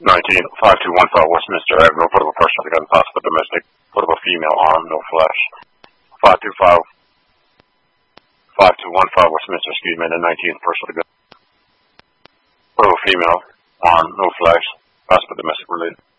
195215 Westminster Avenue, portable personal gun, possible domestic, portable female armed, no flash. 5215 Westminster, excuse me, the 19th personal gun, portable female armed, no flash, possible domestic related.